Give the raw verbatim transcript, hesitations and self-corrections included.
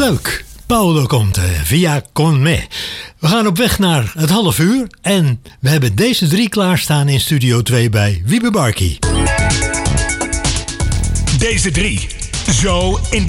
Leuk. Paolo Conte via Con Me. We gaan op weg naar het half uur en we hebben deze drie klaarstaan in Studio twee bij Wiebe Barkie. Deze drie, zo in